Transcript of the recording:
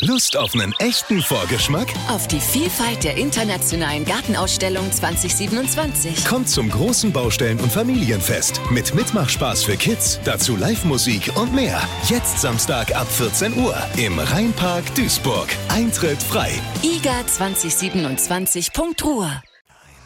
Lust auf einen echten Vorgeschmack? Auf die Vielfalt der internationalen Gartenausstellung 2027. Kommt zum großen Baustellen- und Familienfest mit Mitmachspaß für Kids, dazu Live-Musik und mehr. Jetzt Samstag ab 14 Uhr im Rheinpark Duisburg. Eintritt frei. iga2027.ruhr